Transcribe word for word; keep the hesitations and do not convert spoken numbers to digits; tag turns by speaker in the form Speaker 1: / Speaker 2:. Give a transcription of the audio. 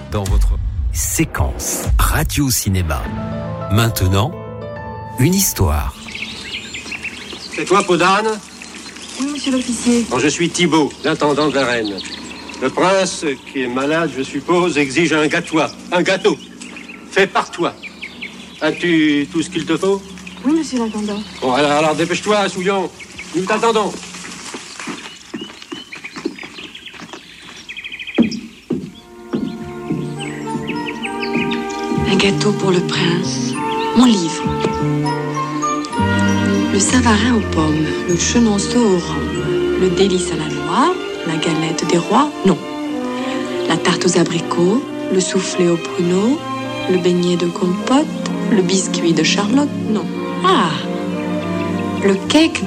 Speaker 1: dans votre séquence radio-cinéma. Maintenant, une histoire.
Speaker 2: C'est toi, peau d'âne ?
Speaker 3: Oui, monsieur l'officier.
Speaker 2: Bon, je suis Thibaut, l'intendant de la reine. Le prince, qui est malade, je suppose, exige un gâteau. Un gâteau. Fait par toi. As-tu tout ce qu'il te faut ?
Speaker 3: Oui, monsieur l'intendant.
Speaker 2: Bon, alors, alors dépêche-toi, Souillon. Nous t'attendons.
Speaker 3: Un gâteau pour le prince. Mon livre. Le savarin aux pommes, le chenonceau au rhum, le délice à la noix, la galette des rois, non. La tarte aux abricots, le soufflé aux pruneaux, le beignet de compote, le biscuit de Charlotte, non. Ah, le cake